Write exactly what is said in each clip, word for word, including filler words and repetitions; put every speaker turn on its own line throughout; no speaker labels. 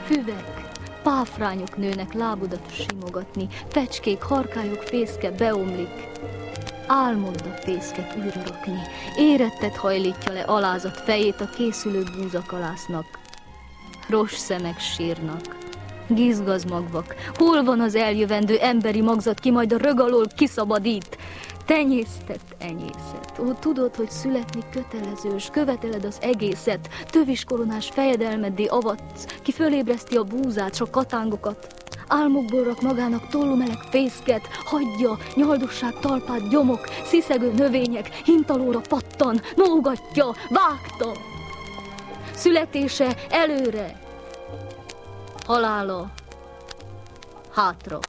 Füvek, páfrányok nőnek lábodat simogatni, fecskék, harkályok fészke beomlik. Álmodd a fészket újra rakni, érettet hajlítja le alázat fejét a készülő búzakalásznak. Ross szemek sírnak, gizgazmagvak, hol van az eljövendő emberi magzat, ki majd a rög alól kiszabadít? Tenyésztett enyészet, ó, tudod, hogy születni kötelező, s követeled az egészet, töviskoronás fejedelmeddé avatsz, ki fölébreszti a búzát, s a katángokat. Álmokból rak magának tollumeleg fészket, hagyja, nyaldosság talpát gyomok, sziszegő növények, hintalóra pattan, nógatja, vágta. Születése előre, halála hátra.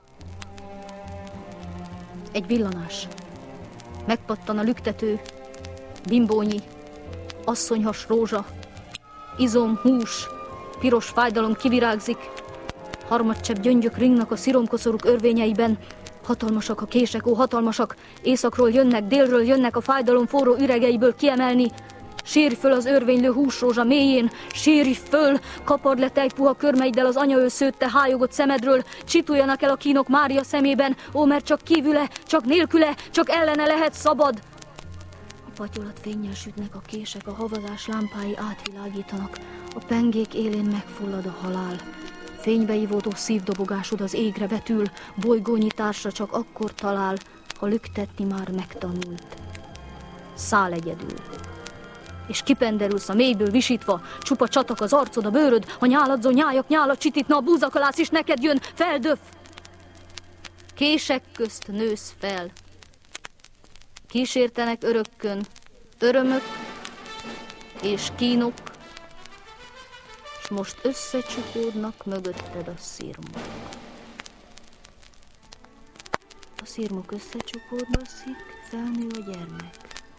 Egy villanás. Megpattan a lüktető, bimbónyi, asszonyhas rózsa, izom, hús, piros fájdalom kivirágzik, harmadcsepp gyöngyök ringnak a sziromkoszorúk örvényeiben, hatalmasak a kések, ó, hatalmasak, északról jönnek, délről jönnek a fájdalom forró üregeiből kiemelni. Sírj föl az örvénylő húsrózsa mélyén, sírj föl, kapard le tejpuha körmeiddel az anyaöl szőtte hájogott szemedről, csituljanak el a kínok Mária szemében, ó, mert csak kívüle, csak nélküle, csak ellene lehet szabad. A patyolat fénnyel sütnek a kések, a havazás lámpái átvilágítanak, a pengék élén megfullad a halál. Fénybeivódó szívdobogásod az égre vetül, bolygónyi társa csak akkor talál, ha lüktetni már megtanult. Száll egyedül, és kipenderülsz a mélyből visítva, csupa csatak az arcod, a bőröd, a nyáladzó nyájak nyálat csitítna, a búzakalász is neked jön, feldöf. Kések közt nősz fel, kísértenek örökkön örömök és kínok, s most összecsukódnak mögötted a szirmok. A szirmok összecsukódvaszik, felnő a gyermek.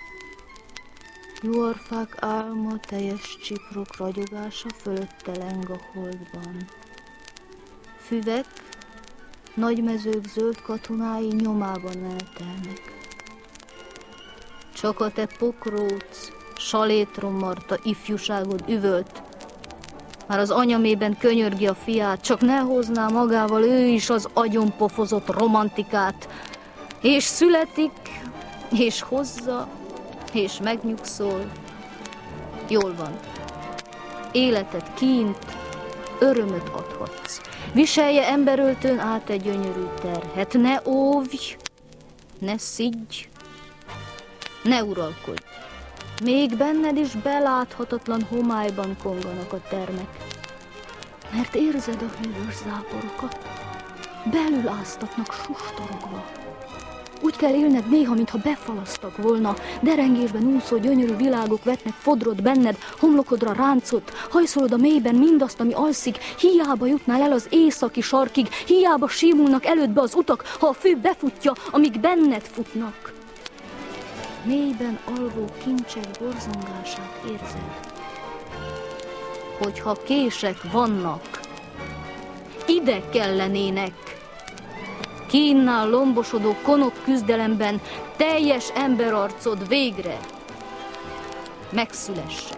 Juharfák álma, teljes csiprok ragyogása fölötte leng a holdban. Füvek, nagymezők zöld katonái nyomában eltelnek. Csak a te pokróc, salétrommarta ifjúságod üvölt, már az anyamében könyörgi a fiát, csak ne hozná magával ő is az agyonpofozott romantikát. És születik, és hozza, és megnyugszol. Jól van. Életed kint, örömöt adhatsz. Viselje emberöltőn át egy gyönyörű terhet. Ne óvj, ne szidj, ne uralkodj. Még benned is beláthatatlan homályban konganak a termek. Mert érzed a hűvös záporokat, belül áztatnak sustorogva. Úgy kell élned néha, mintha befalasztak volna, derengésben úszó gyönyörű világok vetnek fodrot benned, homlokodra ráncot, hajszolod a mélyben mindazt, ami alszik, hiába jutnál el az északi sarkig, hiába símulnak elődbe az utak, ha a fű befutja, amíg benned futnak. Mélyben alvó kincsek borzongását érzed. Hogyha kések vannak, ide kellenének. Kínnál lombosodó konok küzdelemben teljes emberarcod végre megszülessen.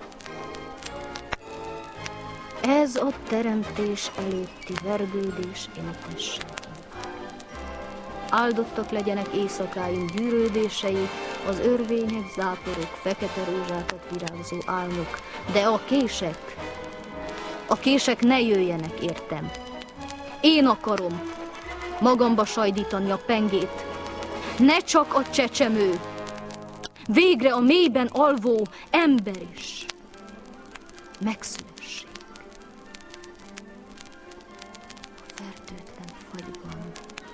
Ez a teremtés előtti vergődés éltesse. Áldottak legyenek éjszakáink gyűrődései, az örvények, záporok, fekete rózsákat virágzó álmok, de a kések, a kések ne jöjjenek, értem. Én akarom magamba sajdítani a pengét, ne csak a csecsemő, végre a mélyben alvó ember is megszülessék. A fertőt